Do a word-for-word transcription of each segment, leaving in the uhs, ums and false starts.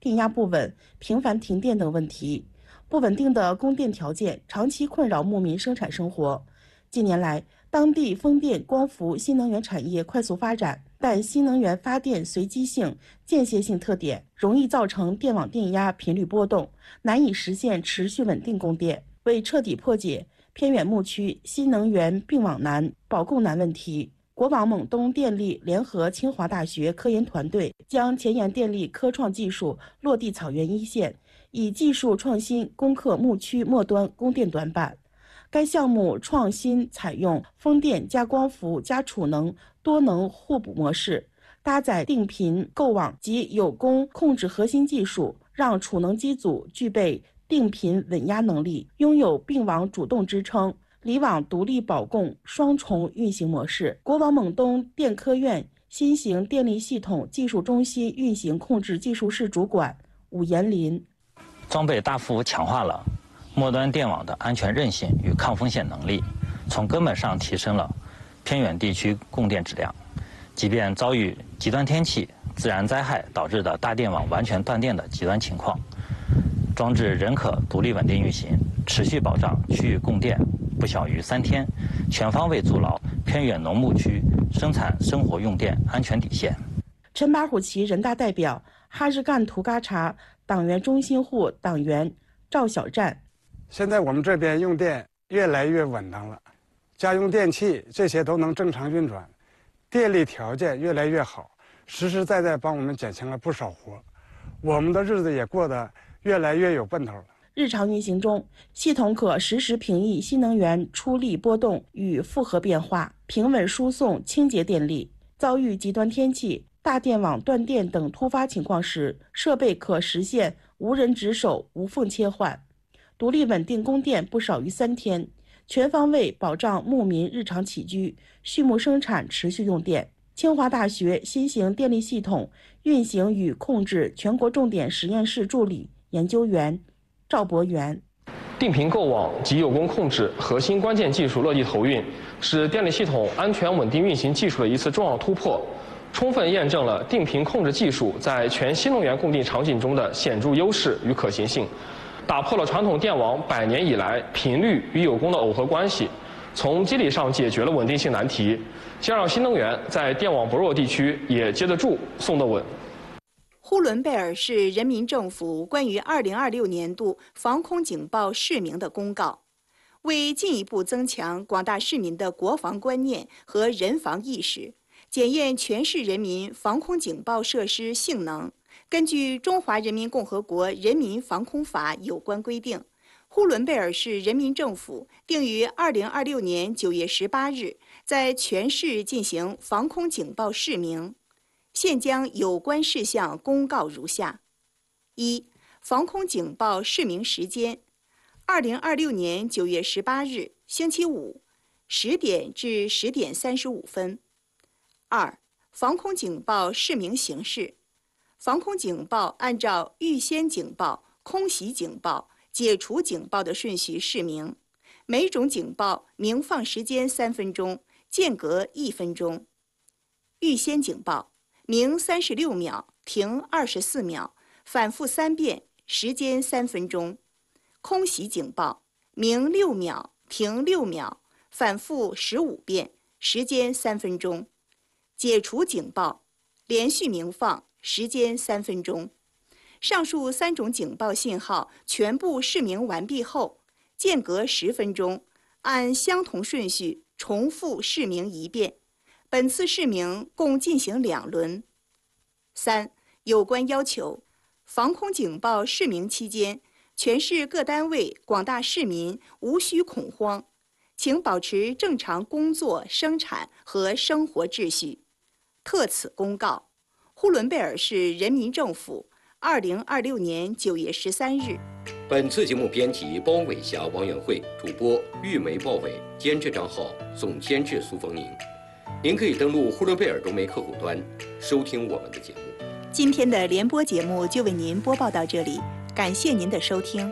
电压不稳、频繁停电等问题。不稳定的供电条件长期困扰牧民生产生活。近年来，当地风电、光伏新能源产业快速发展，但新能源发电随机性、间歇性特点，容易造成电网电压频率波动，难以实现持续稳定供电。为彻底破解偏远牧区新能源并网难、保供难问题，国网蒙东电力联合清华大学科研团队将前沿电力科创技术落地草原一线，以技术创新攻克牧区末端供电短板。该项目创新采用风电加光伏加储能多能互补模式，搭载定频构网及有功控制核心技术，让储能机组具备定频稳压能力，拥有并网主动支撑、离网独立保供双重运行模式。国网蒙东电科院新型电力系统技术中心运行控制技术室主管武延林： 装备大幅强化了末端电网的安全韧性与抗风险能力，从根本上提升了偏远地区供电质量。即便遭遇极端天气、自然灾害导致的大电网完全断电的极端情况，装置仍可独立稳定运行，持续保障区域供电不小于三天，全方位筑牢偏远农牧区生产生活用电安全底线。 陈巴虎旗人大代表、哈日干图嘎查党员中心户党员赵小战： 现在我们这边用电越来越稳当了，家用电器这些都能正常运转，电力条件越来越好，实实在在帮我们减轻了不少活，我们的日子也过得越来越有奔头了。 日常运行中，系统可实时平抑新能源出力波动与负荷变化，平稳输送清洁电力。遭遇极端天气、大电网断电等突发情况时，设备可实现无人值守、无缝切换，独立稳定供电不少于三天，全方位保障牧民日常起居、畜牧生产持续用电。清华大学新型电力系统运行与控制全国重点实验室助理研究员赵博元： 定频构网及有功控制核心关键技术落地投运，是电力系统安全稳定运行技术的一次重要突破，充分验证了定频控制技术在全新能源供电场景中的显著优势与可行性，打破了传统电网百年以来频率与有功的耦合关系，从机理上解决了稳定性难题，将让新能源在电网薄弱地区也接得住、送得稳。 呼伦贝尔市人民政府关于二零二六年度防空警报释明的公告，为进一步增强广大市民的国防观念和人防意识，检验全市人民防空警报设施性能，根据《中华人民共和国人民防空法》有关规定，呼伦贝尔市人民政府定于二零二六年九月十八日在全市进行防空警报释明。现将有关事项公告如下：一、防空警报释明时间：二零二六年九月十八日星期五十点至十点三十五分。二、防空警报释明形式：防空警报按照预先警报、空袭警报、解除警报的顺序释明，每种警报鸣放时间三分钟，间隔一分钟。预先警报鸣三十六秒，停二十四秒，反复三遍，时间三分钟。空袭警报鸣六秒，停六秒，反复十五遍，时间三分钟。解除警报连续鸣放，时间三分钟。上述三种警报信号全部释明完毕后，间隔十分钟，按相同顺序重复释明一遍。本次释明共进行两轮。三、有关要求：防空警报释明期间，全市各单位广大市民无需恐慌，请保持正常工作、生产和生活秩序。特此公告，呼伦贝尔市人民政府，二零二六年九月十三日。 本次节目编辑包伟霞、王远慧，主播玉梅、鲍伟，监制张浩，总监制苏凤宁。您可以登录呼伦贝尔中媒客户端收听我们的节目。 今天的联播节目就为您播报到这里，感谢您的收听。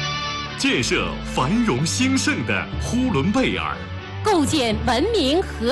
建设繁荣兴盛的呼伦贝尔， 构建文明和